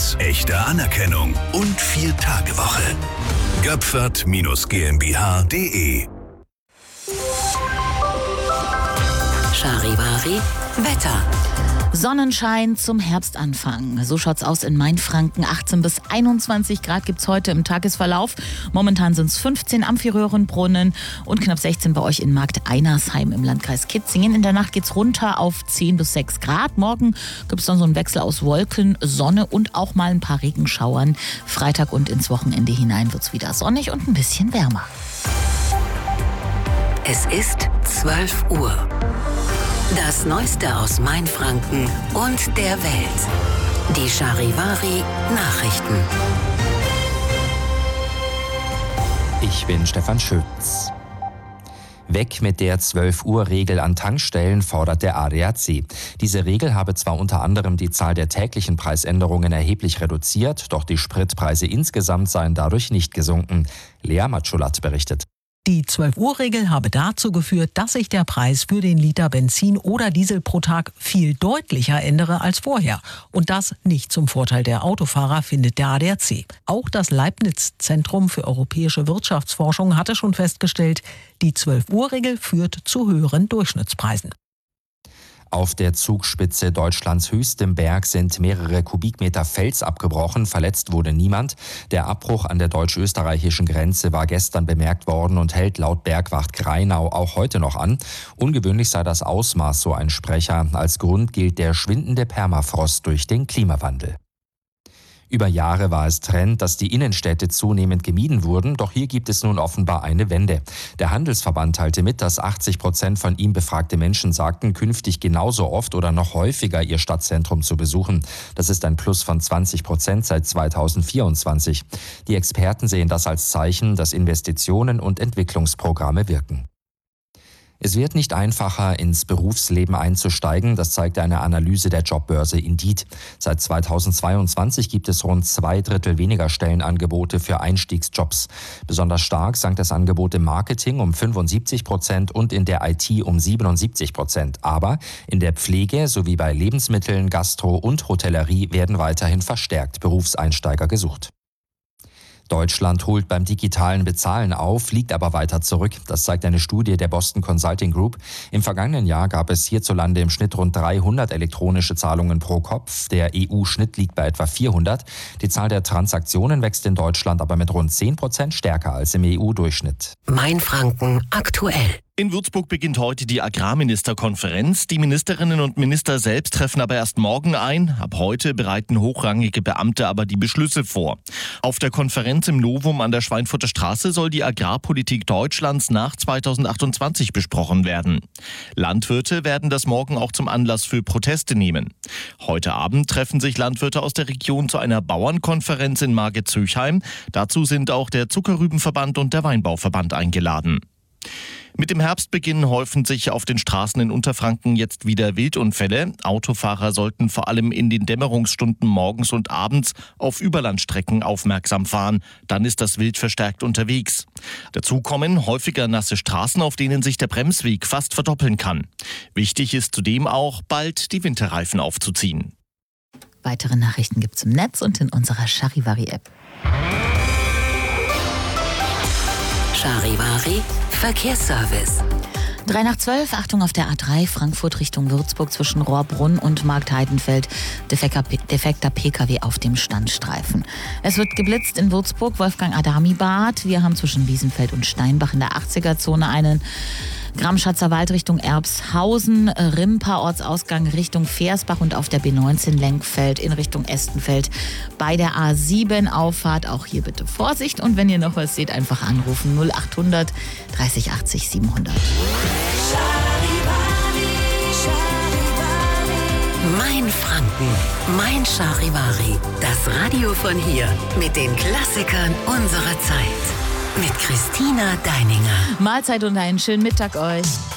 Stolz, echte Anerkennung und 4-Tage-Woche. Göpfert-GmbH.de. Charivari Wetter. Sonnenschein zum Herbstanfang. So schaut's aus in Mainfranken. 18 bis 21 Grad gibt's heute im Tagesverlauf. Momentan sind's 15 am Vierröhrenbrunnen und knapp 16 bei euch in Markt Einersheim im Landkreis Kitzingen. In der Nacht geht's runter auf 10 bis 6 Grad. Morgen gibt's dann so einen Wechsel aus Wolken, Sonne und auch mal ein paar Regenschauern. Freitag und ins Wochenende hinein wird's wieder sonnig und ein bisschen wärmer. Es ist 12 Uhr. Das Neueste aus Mainfranken und der Welt. Die Charivari Nachrichten. Ich bin Stefan Schütz. Weg mit der 12-Uhr-Regel an Tankstellen, fordert der ADAC. Diese Regel habe zwar unter anderem die Zahl der täglichen Preisänderungen erheblich reduziert, doch die Spritpreise insgesamt seien dadurch nicht gesunken. Lea Matschulat berichtet. Die 12-Uhr-Regel habe dazu geführt, dass sich der Preis für den Liter Benzin oder Diesel pro Tag viel deutlicher ändere als vorher. Und das nicht zum Vorteil der Autofahrer, findet der ADAC. Auch das Leibniz-Zentrum für europäische Wirtschaftsforschung hatte schon festgestellt, die 12-Uhr-Regel führt zu höheren Durchschnittspreisen. Auf der Zugspitze Deutschlands höchstem Berg sind mehrere Kubikmeter Fels abgebrochen. Verletzt wurde niemand. Der Abbruch an der deutsch-österreichischen Grenze war gestern bemerkt worden und hält laut Bergwacht Grainau auch heute noch an. Ungewöhnlich sei das Ausmaß, so ein Sprecher. Als Grund gilt der schwindende Permafrost durch den Klimawandel. Über Jahre war es Trend, dass die Innenstädte zunehmend gemieden wurden, doch hier gibt es nun offenbar eine Wende. Der Handelsverband teilte mit, dass 80% von ihm befragte Menschen sagten, künftig genauso oft oder noch häufiger ihr Stadtzentrum zu besuchen. Das ist ein Plus von 20% seit 2024. Die Experten sehen das als Zeichen, dass Investitionen und Entwicklungsprogramme wirken. Es wird nicht einfacher, ins Berufsleben einzusteigen, das zeigte eine Analyse der Jobbörse Indeed. Seit 2022 gibt es rund 2/3 weniger Stellenangebote für Einstiegsjobs. Besonders stark sank das Angebot im Marketing um 75% und in der IT um 77%. Aber in der Pflege sowie bei Lebensmitteln, Gastro und Hotellerie werden weiterhin verstärkt Berufseinsteiger gesucht. Deutschland holt beim digitalen Bezahlen auf, liegt aber weiter zurück. Das zeigt eine Studie der Boston Consulting Group. Im vergangenen Jahr gab es hierzulande im Schnitt rund 300 elektronische Zahlungen pro Kopf. Der EU-Schnitt liegt bei etwa 400. Die Zahl der Transaktionen wächst in Deutschland aber mit rund 10% stärker als im EU-Durchschnitt. Mainfranken aktuell. In Würzburg beginnt heute die Agrarministerkonferenz. Die Ministerinnen und Minister selbst treffen aber erst morgen ein. Ab heute bereiten hochrangige Beamte aber die Beschlüsse vor. Auf der Konferenz im Novum an der Schweinfurter Straße soll die Agrarpolitik Deutschlands nach 2028 besprochen werden. Landwirte werden das morgen auch zum Anlass für Proteste nehmen. Heute Abend treffen sich Landwirte aus der Region zu einer Bauernkonferenz in Margit-Züchheim. Dazu sind auch der Zuckerrübenverband und der Weinbauverband eingeladen. Mit dem Herbstbeginn häufen sich auf den Straßen in Unterfranken jetzt wieder Wildunfälle. Autofahrer sollten vor allem in den Dämmerungsstunden morgens und abends auf Überlandstrecken aufmerksam fahren. Dann ist das Wild verstärkt unterwegs. Dazu kommen häufiger nasse Straßen, auf denen sich der Bremsweg fast verdoppeln kann. Wichtig ist zudem auch, bald die Winterreifen aufzuziehen. Weitere Nachrichten gibt's im Netz und in unserer Charivari-App. Charivari Verkehrsservice. 3 nach 12, Achtung auf der A3, Frankfurt Richtung Würzburg zwischen Rohrbrunn und Marktheidenfeld. Defekter Pkw auf dem Standstreifen. Es wird geblitzt in Würzburg, Wolfgang-Adami-Bad. Wir haben zwischen Wiesenfeld und Steinbach in der 80er-Zone einen Gramschatzer Wald Richtung Erbshausen, Rimper Ortsausgang Richtung Versbach und auf der B19 Lenkfeld in Richtung Estenfeld. Bei der A7 Auffahrt auch hier bitte Vorsicht und wenn ihr noch was seht, einfach anrufen 0800 30 80 700. Mainfranken, mein Charivari, das Radio von hier mit den Klassikern unserer Zeit. Mit Christina Deininger. Mahlzeit und einen schönen Mittag euch.